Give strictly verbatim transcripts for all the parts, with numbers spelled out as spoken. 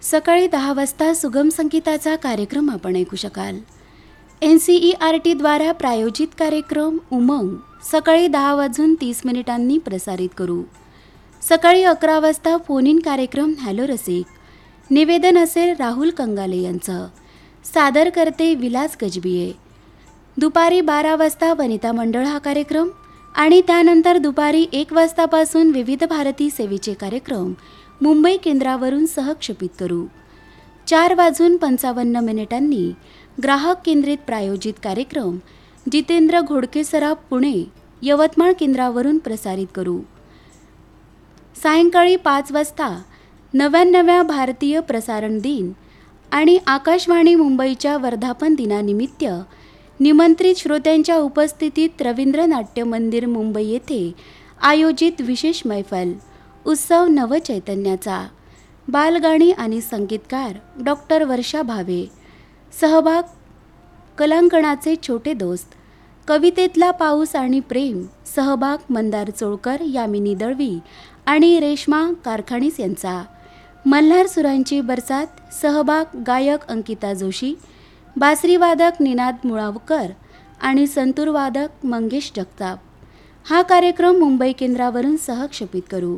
सकाळी दहा वाजता सुगम संगीताचा कार्यक्रम आपण ऐकू शकाल. एन सी ई आर टीद्वारा प्रायोजित कार्यक्रम उमंग सकाळी दहा वाजून तीस मिनिटांनी प्रसारित करू. सकाळी अकरा वाजता फोन इन कार्यक्रम हॅलो रसिक. निवेदन असेल राहुल कंगाले यांचं. सादर करते विलास गजबिये. दुपारी बारा वाजता वनिता मंडळ हा कार्यक्रम आणि त्यानंतर दुपारी एक वाजतापासून विविध भारती सेवेचे कार्यक्रम मुंबई केंद्रावरून सहक्षेपित करू. चार वाजून पंचावन्न मिनिटांनी ग्राहक केंद्रित प्रायोजित कार्यक्रम जितेंद्र घोडके सराफ पुणे यवतमाळ केंद्रावरून प्रसारित करू. सायंकाळी पाच वाजता नव्याण्णव्या भारतीय प्रसारण दिन आणि आकाशवाणी मुंबईच्या वर्धापन दिनानिमित्त निमंत्रित श्रोत्यांच्या उपस्थितीत रवींद्र नाट्य मंदिर मुंबई येथे आयोजित विशेष मैफल उत्सव नवचैतन्याचा. बालगाणी आणि संगीतकार डॉक्टर वर्षा भावे. सहभाग कलांकणाचे छोटे दोस्त. कवितेतला पाऊस आणि प्रेम. सहभाग मंदार चोळकर, यामिनी दळवी आणि रेश्मा कारखानीस यांचा. मल्हार सुरांची बरसात. सहभाग गायक अंकिता जोशी, बासरीवादक निनाद मुळावकर आणि संतूरवादक मंगेश जगताप. हा कार्यक्रम मुंबई केंद्रावरून सहक्षेपित करू.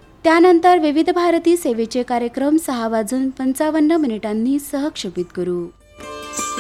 त्यानंतर विविध भारती सेवेचे कार्यक्रम सहा वाजून पंचावन्न मिनिटांनी सहक्षेपित करू.